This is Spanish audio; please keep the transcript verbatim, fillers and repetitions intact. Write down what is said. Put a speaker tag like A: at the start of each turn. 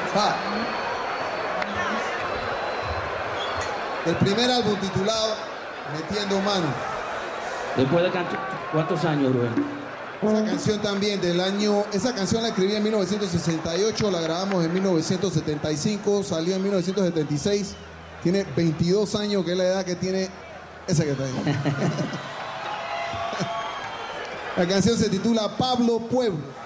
A: Ah. El primer álbum titulado Metiendo Mano.
B: Después de canto, ¿cuántos años, Rubén?
A: Esa canción también del año, esa canción la escribí en mil novecientos sesenta y ocho, la grabamos en mil novecientos setenta y cinco, salió en mil novecientos setenta y seis, tiene veintidós años, que es la edad que tiene esa que está ahí. La canción se titula Pablo Pueblo.